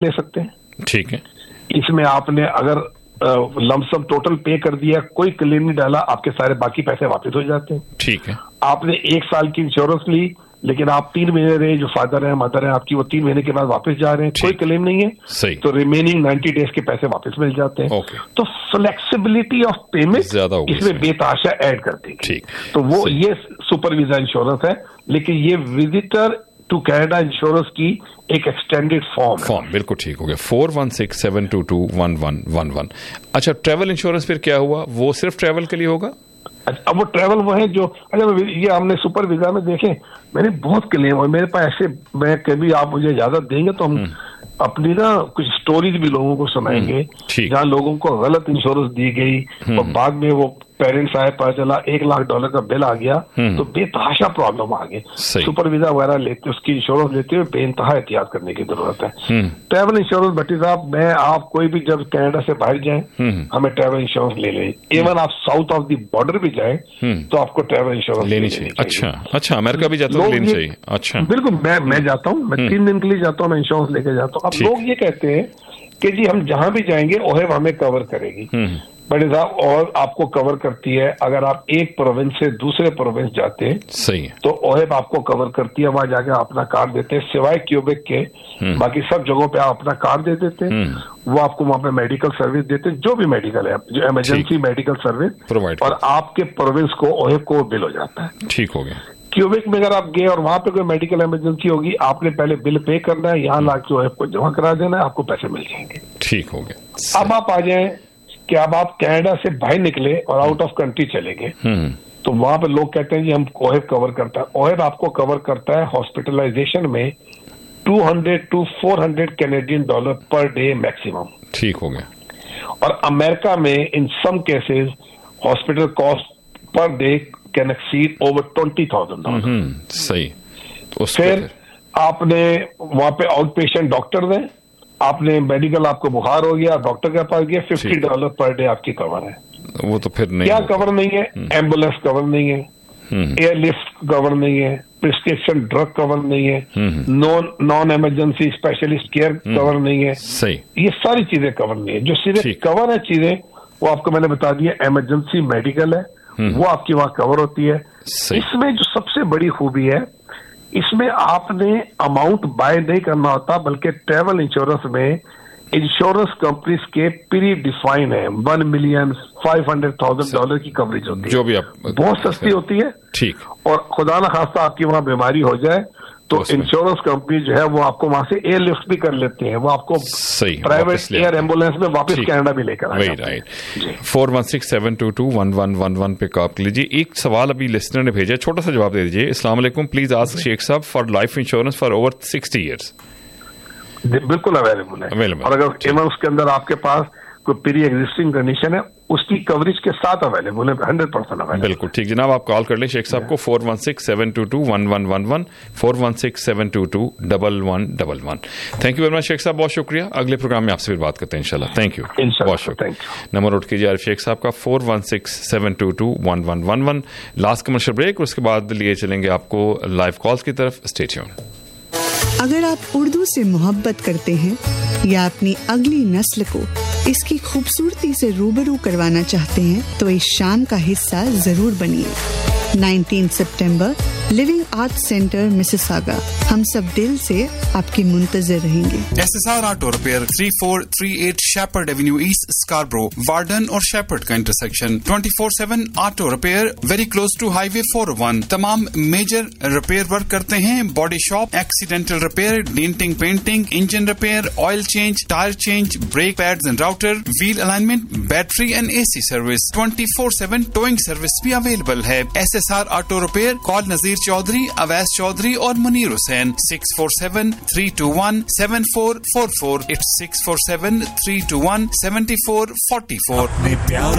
ले सकते हैं। ठीक है। इसमें आपने अगर लमसम टोटल पे कर दिया, कोई क्लेम नहीं डाला, आपके सारे बाकी पैसे वापस हो जाते हैं। ठीक है। आपने 1 साल की इंश्योरेंस ली, लेकिन आप 3 महीने रहे, जो फादर है मदर है आपकी, वो 3 महीने के बाद वापस जा रहे हैं, कोई क्लेम नहीं है, सही। तो रिमेनिंग 90 डेज के पैसे वापस मिल जाते हैं। तो फ्लेक्सिबिलिटी ऑफ पेमेंट इसमें बेतहाशा ऐड कर देगी। तो वो ये सुपर वीजा इंश्योरेंस है, लेकिन ये विजिटर टू कनाडा इंश्योरेंस की एक एक्सटेंडेड फॉर्म। बिल्कुल ठीक हो गया। 4167221111। अच्छा, ट्रैवल इंश्योरेंस फिर क्या हुआ? वो सिर्फ ट्रैवल के लिए होगा? अब वो ट्रैवल वो है जो, अच्छा ये हमने सुपर वीजा में देखे, मैंने बहुत क्लेम और मेरे पास ऐसे, मैं कभी आप मुझे इजाजत देंगे तो हम अपनी ना कुछ स्टोरीज भी लोगों को सुनाएंगे जहाँ लोगों को गलत इंश्योरेंस दी गई और बाद में वो पेरेंट्स आए, पता चला $1 लाख का बिल आ गया, तो बेतहाशा प्रॉब्लम आ गई। सुपर वीजा वगैरह लेते, उसकी इंश्योरेंस लेते हुए बेइंतहा एहतियात करने की जरूरत है। ट्रैवल इंश्योरेंस भट्टी साहब, मैं आप कोई भी जब कनाडा से बाहर जाएं, हमें ट्रैवल इंश्योरेंस ले लें। इवन आप साउथ ऑफ द बॉर्डर भी जाएं तो आपको ट्रैवल इंश्योरेंस लेनी चाहिए। अच्छा, अमेरिका भी जाता हूँ, लेनी चाहिए। अच्छा, बिल्कुल, मैं जाता हूँ, मैं 3 दिन के लिए जाता हूँ, मैं इंश्योरेंस लेके जाता हूँ। अब लोग ये कहते हैं कि जी हम जहां भी जाएंगे ओहेब हमें कवर करेगी। बड़े साहब, और आपको कवर करती है अगर आप एक प्रोविंस से दूसरे प्रोविंस जाते हैं, सही है, तो ओहेब आपको कवर करती है, वहां जाके अपना कार्ड देते हैं, सिवाय क्यूबेक के बाकी सब जगहों पे आप अपना कार्ड दे देते हैं, वो आपको वहां पे मेडिकल सर्विस देते हैं, जो भी मेडिकल है, जो इमरजेंसी मेडिकल सर्विस प्रोवाइड, और आपके प्रोविंस को ओहेब को बिल हो जाता है। ठीक हो गया। क्यूबेक में अगर आप गए और वहां पे कोई मेडिकल इमरजेंसी होगी, आपने पहले बिल पे करना है, यहाँ लाके ओहेब को जमा करा देना है, आपको पैसे मिल जाएंगे। ठीक हो गया। अब आप आ जाए कि अब आप कनाडा से बाहर निकले और आउट ऑफ कंट्री चले गए, तो वहां पे लोग कहते हैं जी हम ओहेब कवर करता है। ओहेब आपको कवर करता है हॉस्पिटलाइजेशन में $200 to $400 Canadian per day maximum. ठीक हो गया। और अमेरिका में इन some cases hospital cost per day can exceed over $20,000। सही। फिर आपने वहां पे आउट पेशेंट डॉक्टर दें, आपने मेडिकल, आपको बुखार हो गया, डॉक्टर के पास गया, $50 पर डे आपकी कवर है। वो तो फिर नहीं, क्या कवर नहीं है? एम्बुलेंस कवर नहीं है, एयरलिफ्ट कवर नहीं है, प्रिस्क्रिप्शन ड्रग कवर नहीं है, non emergency specialist care cover नहीं है। सही। ये सारी चीजें कवर नहीं है। जो सीधे कवर है चीजें, वो आपको मैंने बता दिया, इमरजेंसी मेडिकल है, वो आपकी वहां कवर होती है। इसमें जो सबसे बड़ी खूबी है, इसमें आपने अमाउंट बाय नहीं करना होता, बल्कि ट्रैवल इंश्योरेंस में इंश्योरेंस कंपनीज के प्री डिफाइन है, $1,500,000 की कवरेज होती है, जो भी आप बहुत सस्ती होती है। ठीक। और खुदा न खास्ता आपकी वहां बीमारी हो जाए तो इंश्योरेंस कंपनी जो है वो आपको वहां से एयर लिफ्ट भी कर लेते हैं, वो आपको प्राइवेट एयर एम्बुलेंस में वापस कनाडा भी लेकर आए। राइट। 4167221111 पे कॉल लीजिए। एक सवाल अभी लिसनर ने भेजा, छोटा सा जवाब दे दीजिए। अस्सलाम वालेकुम, प्लीज आस्क शेख साहब for life insurance for over 60 years। बिल्कुल अवेलेबल है, और अगर इवन उसके अंदर आपके पास कोई प्री एग्जिस्टिंग कंडीशन है, उसकी कवरेज के साथ अवेलेबल है, 100% अवेलेबल। बिल्कुल ठीक जनाब, आप कॉल कर लें शेख साहब को 4167221111 4167221111। Thank you very much Sheikh साहब, बहुत शुक्रिया। अगले प्रोग्राम में आपसे फिर बात करते हैं इंशाल्लाह। थैंक यू, बहुत शुक्रिया। नंबर नोट कीजिए आरिफ शेख साहब का 4167221111। लास्ट कमर्शियल ब्रेक, उसके बाद लिए चलेंगे आपको लाइव कॉल्स की तरफ। Stay tuned. अगर आप उर्दू से मोहब्बत करते हैं या अपनी अगली नस्ल को इसकी खूबसूरती से रूबरू करवाना चाहते हैं, तो इस शाम का हिस्सा जरूर बनिए। 19 सितंबर लिविंग आर्ट सेंटर मिसिसागा, हम सब दिल से आपकी मुंतजर रहेंगे। SSR auto repair 3438 shepherd Avenue east, Scarborough, warden और शेपर्ड का intersection. 24/7 auto repair, very close to highway 401। तमाम मेजर रिपेयर वर्क करते हैं। Body shop, accidental repair, denting, painting, engine repair, oil change, tyre change, brake pads and router, wheel alignment, battery and AC service. 24/7 towing service भी available है। SSR auto repair, call नजीर चौधरी, अवैस चौधरी और Munir Hussain. 647-321-7444। It's 647-321-7444।